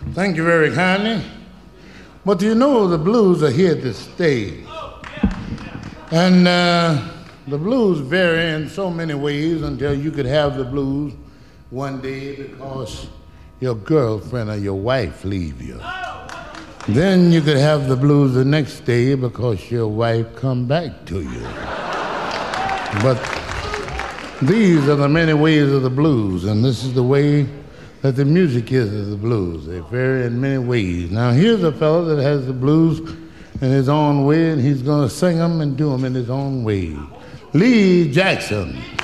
Thank you very kindly. But you know the blues are here to stay. And the blues vary in so many ways until you could have the blues one day because your girlfriend or your wife leave you. Then you could have the blues the next day because your wife come back to you. But these are the many ways of the blues, and this is the way that the music is of the blues. They vary in many ways. Now, here's a fellow that has the blues in his own way, and he's going to sing them and do them in his own way. Lee Jackson.